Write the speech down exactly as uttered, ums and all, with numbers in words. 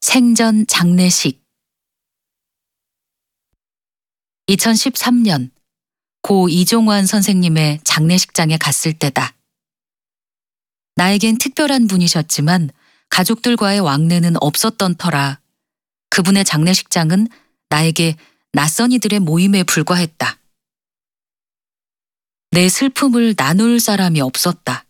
생전 장례식. 이천십삼 년 고 이종환 선생님의 장례식장에 갔을 때다. 나에겐 특별한 분이셨지만 가족들과의 왕래는 없었던 터라 그분의 장례식장은 나에게 낯선 이들의 모임에 불과했다. 내 슬픔을 나눌 사람이 없었다.